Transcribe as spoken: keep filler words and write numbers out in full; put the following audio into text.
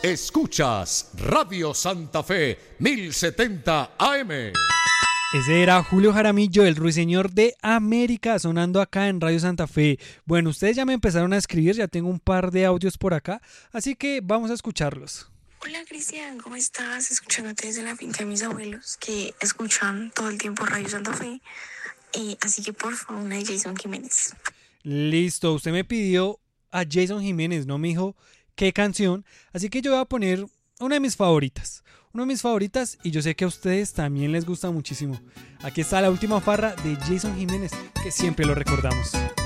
Escuchas Radio Santa Fe mil setenta A M. Ese era Julio Jaramillo, el ruiseñor de América, sonando acá en Radio Santa Fe. Bueno, ustedes ya me empezaron a escribir, ya tengo un par de audios por acá, así que vamos a escucharlos. Hola Cristian, ¿cómo estás? Escuchándote desde la finca de mis abuelos, que escuchan todo el tiempo Radio Santa Fe. Eh, así que por favor, una de Jason Jiménez. Listo, usted me pidió a Jason Jiménez, no me dijo qué canción, así que yo voy a poner una de mis favoritas. Una de mis favoritas y yo sé que a ustedes también les gusta muchísimo. Aquí está la última farra de Jason Jiménez, que siempre lo recordamos.